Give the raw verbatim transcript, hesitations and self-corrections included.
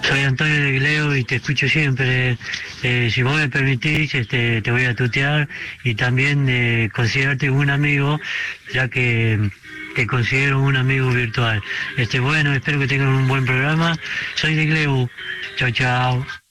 Soy Antonio de Gleo y te escucho siempre. Eh, si vos me permitís, este, te voy a tutear y también eh, considerarte un amigo, ya que te considero un amigo virtual. Este, bueno, espero que tengan un buen programa. Soy de Gleo. Chao, chao.